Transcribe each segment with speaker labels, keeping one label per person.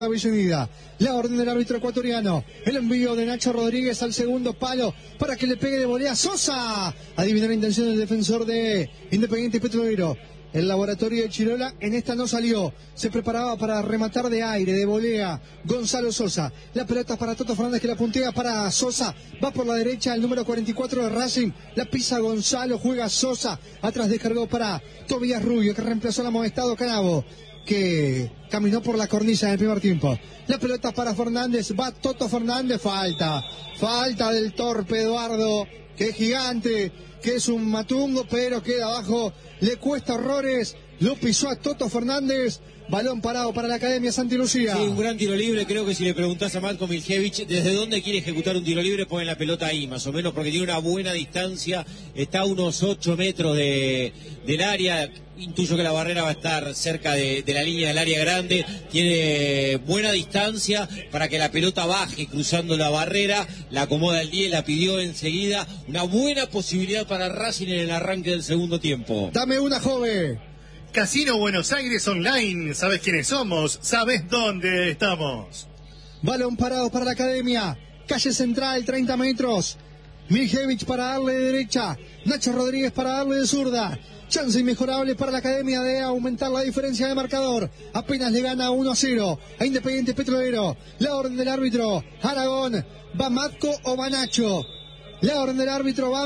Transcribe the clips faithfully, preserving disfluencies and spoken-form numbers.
Speaker 1: Avellaneda. La orden del árbitro ecuatoriano. El envío de Nacho Rodríguez al segundo palo para que le pegue de volea Sosa. Adivina la intención del defensor de Independiente Petrolero. El laboratorio de Chirola en esta no salió. Se preparaba para rematar de aire, de volea. Gonzalo Sosa. La pelota para Toto Fernández que la puntea para Sosa. Va por la derecha el número cuarenta y cuatro de Racing. La pisa Gonzalo, juega Sosa. Atrás descargó para Tobías Rubio que reemplazó al amonestado Canavo, que caminó por la cornisa en el primer tiempo. La pelota para Fernández, va Toto Fernández, falta, falta del torpe Eduardo, que es gigante, que es un matungo, pero queda abajo, le cuesta horrores, lo pisó a Toto Fernández. Balón parado para la Academia Santa Lucía.
Speaker 2: Sí, un gran tiro libre. Creo que si le preguntás a Matko Miljevic desde dónde quiere ejecutar un tiro libre, ponen la pelota ahí, más o menos, porque tiene una buena distancia. Está a unos ocho metros de, del área. Intuyo que la barrera va a estar cerca de, de la línea del área grande. Tiene buena distancia para que la pelota baje cruzando la barrera. La acomoda el diez, la pidió enseguida. Una buena posibilidad para Racing en el arranque del segundo tiempo.
Speaker 1: Dame una, joven.
Speaker 3: Casino Buenos Aires Online, sabes quiénes somos, sabes dónde estamos.
Speaker 1: Balón parado para la Academia, calle central, treinta metros. Miljevic para darle de derecha, Nacho Rodríguez para darle de zurda. Chance inmejorable para la Academia de aumentar la diferencia de marcador. Apenas le gana uno a cero a Independiente Petrolero. La orden del árbitro, Aragón, ¿va Matko o va Nacho? La orden del árbitro, va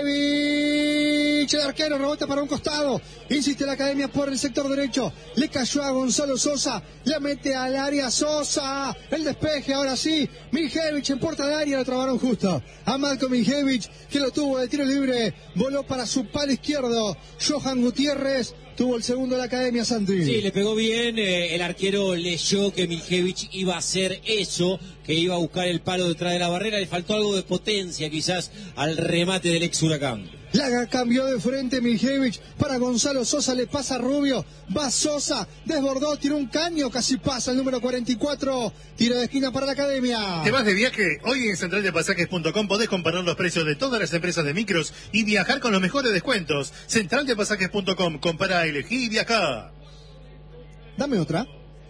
Speaker 1: Miljevic, el arquero rebota para un costado, insiste la Academia por el sector derecho, le cayó a Gonzalo Sosa, la mete al área Sosa, el despeje, ahora sí, Miljevic en puerta de área, lo trabaron justo, a Matko Miljevic, que lo tuvo de tiro libre, voló para su palo izquierdo, Johan Gutiérrez, tuvo el segundo de la Academia Santi.
Speaker 2: Sí, le pegó bien, eh, el arquero leyó que Miljevic iba a hacer eso, que iba a buscar el palo detrás de la barrera, le faltó algo de potencia quizás al remate del ex Huracán.
Speaker 1: La cambió de frente Miljevic para Gonzalo Sosa, le pasa Rubio, va Sosa, desbordó, tiró un caño, casi pasa el número cuarenta y cuatro, tiro de esquina para la Academia.
Speaker 3: ¿Te vas de viaje? Hoy en central de pasajes punto com podés comparar los precios de todas las empresas de micros y viajar con los mejores descuentos. central de pasajes punto com, compara, elegí y viajá.
Speaker 1: Dame otra.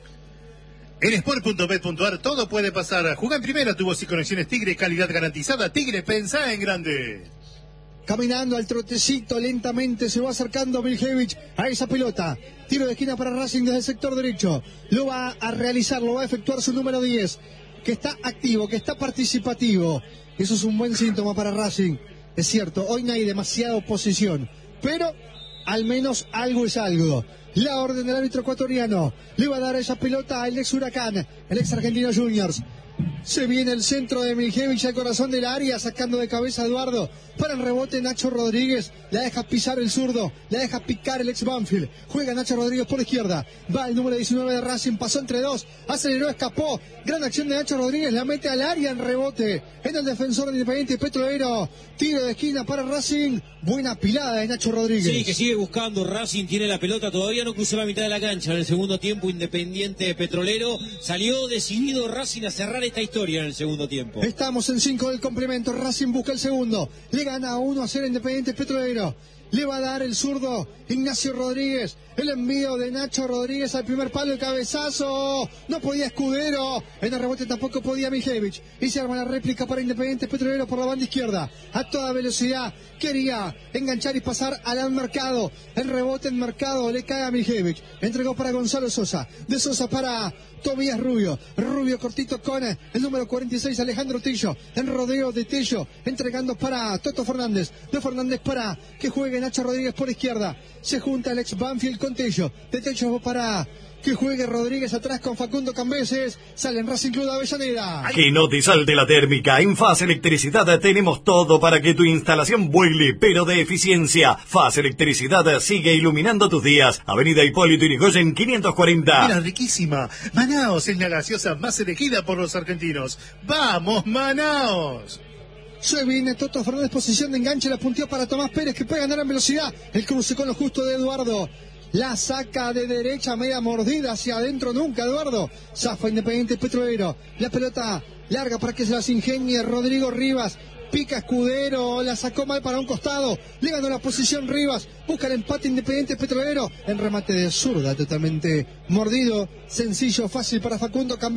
Speaker 3: En sport punto bet punto ar todo puede pasar. Jugá en primera, tu voz y conexiones Tigre, calidad garantizada. Tigre, pensá en grande.
Speaker 1: Caminando al trotecito, lentamente se va acercando Miljevic a esa pelota. Tiro de esquina para Racing desde el sector derecho. Lo va a realizar, lo va a efectuar su número diez, que está activo, que está participativo. Eso es un buen síntoma para Racing. Es cierto, hoy no hay demasiada oposición, pero al menos algo es algo. La orden del árbitro ecuatoriano. Le va a dar esa pelota al ex Huracán, el ex Argentino Juniors. Se viene el centro de Miljevic al corazón del área, sacando de cabeza a Eduardo. Para el rebote Nacho Rodríguez, la deja pisar el zurdo, la deja picar el ex Banfield. Juega Nacho Rodríguez por izquierda, va el número diecinueve de Racing, pasó entre dos, aceleró, escapó. Gran acción de Nacho Rodríguez, la mete al área en rebote. En el defensor de Independiente Petrolero, tiro de esquina para Racing. Buena pilada de Nacho Rodríguez.
Speaker 2: Sí, que sigue buscando. Racing tiene la pelota, todavía no cruzó la mitad de la cancha. En el segundo tiempo, Independiente Petrolero salió decidido Racing a cerrar esta historia en el segundo tiempo.
Speaker 1: Estamos en cinco del complemento. Racing busca el segundo. Le gana uno a cero Independiente Petrolero. Le va a dar el zurdo Ignacio Rodríguez. El envío de Nacho Rodríguez al primer palo, el cabezazo. No podía Escudero. En el rebote tampoco podía Miljevic. Y se arma la réplica para Independiente Petrolero por la banda izquierda. A toda velocidad. Quería enganchar y pasar al mercado. El rebote en mercado le cae a Miljevic. Entregó para Gonzalo Sosa. De Sosa para Tobías Rubio. Rubio cortito con el número cuarenta y seis, Alejandro Tillo. En rodeo de Tillo. Entregando para Toto Fernández. De Fernández para que juegue Nacho Rodríguez por izquierda. Se junta el ex Banfield con Tello. De Tello para que juegue Rodríguez atrás con Facundo Cambeses. Sale en Racing Club de Avellaneda.
Speaker 4: Que no te salte la térmica. En Faz Electricidad tenemos todo para que tu instalación vuele, pero de eficiencia. Faz Electricidad sigue iluminando tus días. Avenida Hipólito Yrigoyen quinientos cuarenta.
Speaker 3: Mira, riquísima. Manaos es la gaseosa más elegida por los argentinos. ¡Vamos, Manaos!
Speaker 1: Se viene Toto Fernández, posición de enganche, la punteó para Tomás Pérez, que puede ganar en velocidad. El cruce con lo justo de Eduardo. La saca de derecha, media mordida hacia adentro, nunca Eduardo. Zafa Independiente Petrolero. La pelota larga para que se las ingenie Rodrigo Rivas. pica Escudero, la sacó mal para un costado, le ganó la posición Rivas, busca el empate Independiente Petrolero, en remate de zurda, totalmente mordido, sencillo, fácil para Facundo.